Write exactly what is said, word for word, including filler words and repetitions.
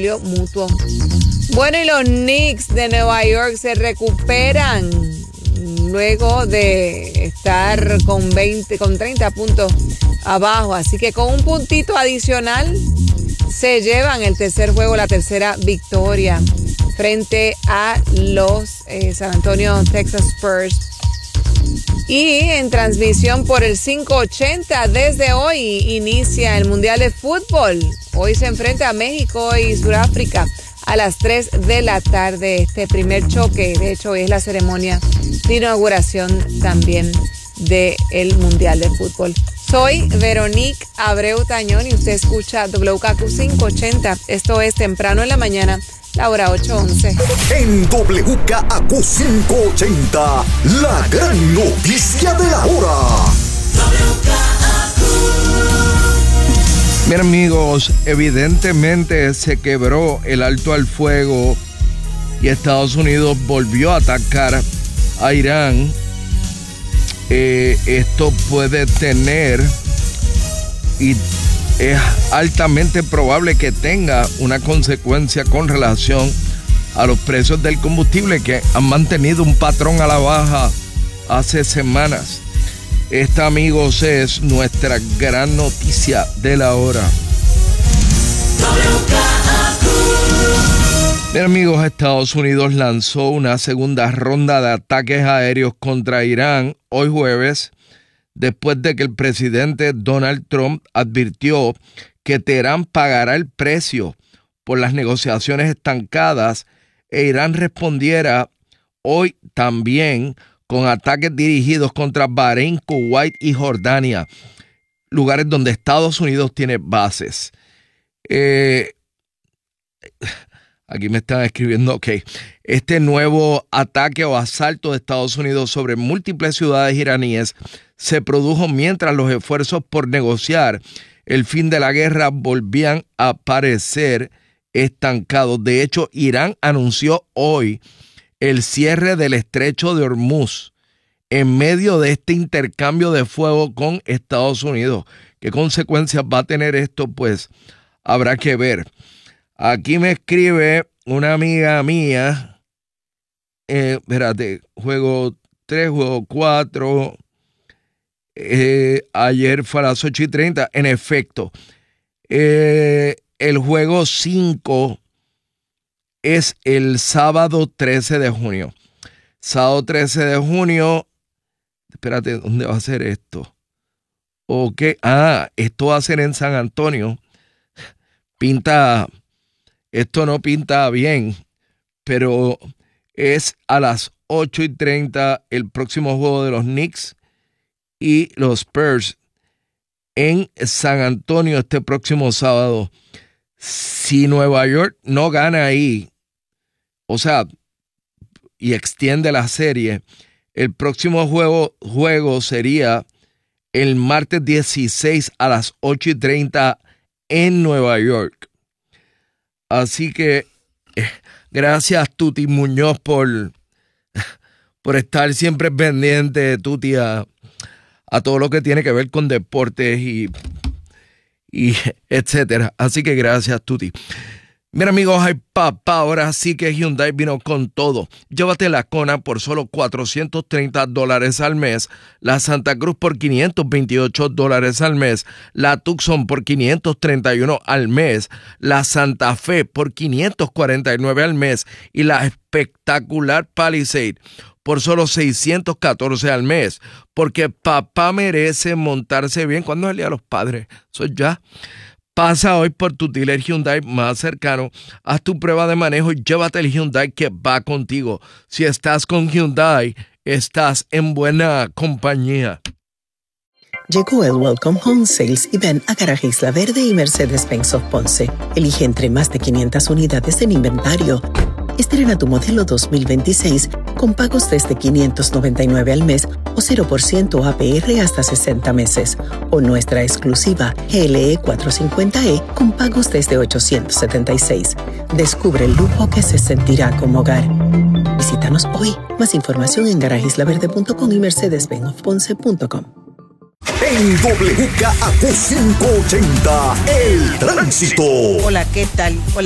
auxilio mutuo. Bueno, y los Knicks de Nueva York se recuperan luego de estar con veinte, con treinta puntos abajo. Así que con un puntito adicional se llevan el tercer juego, la tercera victoria frente a los eh, San Antonio Texas Spurs. Y en transmisión por el quinientos ochenta, desde hoy inicia el Mundial de Fútbol. Hoy se enfrenta a México y Sudáfrica a las tres de la tarde. Este primer choque, de hecho, es la ceremonia de inauguración también del Mundial de Fútbol. Soy Veronique Abreu Tañón y usted escucha W K Q quinientos ochenta. Esto es Temprano en la Mañana, la hora ocho once. En W K Q quinientos ochenta, la gran noticia de la hora. Bien, amigos, evidentemente se quebró el alto al fuego y Estados Unidos volvió a atacar a Irán. Eh, esto puede tener y es altamente probable que tenga una consecuencia con relación a los precios del combustible, que han mantenido un patrón a la baja hace semanas. Esta, amigos, es nuestra gran noticia de la hora. Bien, amigos, Estados Unidos lanzó una segunda ronda de ataques aéreos contra Irán hoy jueves, después de que el presidente Donald Trump advirtió que Teherán pagará el precio por las negociaciones estancadas e Irán respondiera hoy también con ataques dirigidos contra Bahrein, Kuwait y Jordania, lugares donde Estados Unidos tiene bases. Eh, aquí me están escribiendo, ok, este nuevo ataque o asalto de Estados Unidos sobre múltiples ciudades iraníes se produjo mientras los esfuerzos por negociar el fin de la guerra volvían a parecer estancados. De hecho, Irán anunció hoy el cierre del estrecho de Hormuz en medio de este intercambio de fuego con Estados Unidos. ¿Qué consecuencias va a tener esto? Pues habrá que ver. Aquí me escribe una amiga mía, eh, espérate, juego tres, juego cuatro, eh, ayer fue a las ocho y treinta, en efecto, eh, el juego cinco es el sábado trece de junio. Sábado trece de junio, espérate, ¿dónde va a ser esto? Ok, ah, esto va a ser en San Antonio. Pinta, esto no pinta bien, pero es a las ocho y treinta el próximo juego de los Knicks y los Spurs en San Antonio este próximo sábado. Si Nueva York no gana ahí, o sea, y extiende la serie, el próximo juego, juego sería el martes dieciséis a las ocho y treinta en Nueva York. Así que eh, gracias, Tuti Muñoz, por, por estar siempre pendiente, Tuti, a, a todo lo que tiene que ver con deportes y, y etcétera. Así que gracias, Tuti. Mira, amigos, ay papá, ahora sí que Hyundai vino con todo. Llévate la Kona por solo cuatrocientos treinta dólares al mes, la Santa Cruz por quinientos veintiocho dólares al mes, la Tucson por quinientos treinta y uno al mes, la Santa Fe por quinientos cuarenta y nueve al mes y la espectacular Palisade por solo seiscientos catorce al mes, porque papá merece montarse bien. ¿Cuándo es el Día de los Padres? Eso ya. Pasa hoy por tu dealer Hyundai más cercano, haz tu prueba de manejo y llévate el Hyundai que va contigo. Si estás con Hyundai, estás en buena compañía. Llegó el Welcome Home Sales y ven a Garaje Isla Verde y Mercedes-Benz of Ponce. Elige entre más de quinientas unidades en inventario. Estrena tu modelo dos mil veintiséis con pagos desde quinientos noventa y nueve al mes o cero por ciento A P R hasta sesenta meses. O nuestra exclusiva G L E cuatrocientos cincuenta E con pagos desde ochocientos setenta y seis. Descubre el lujo que se sentirá como hogar. Visítanos hoy. Más información en garaje isla verde punto com y mercedes benz of ponce punto com. En W K Q quinientos ochenta, el tránsito. Hola, ¿qué tal? Hola.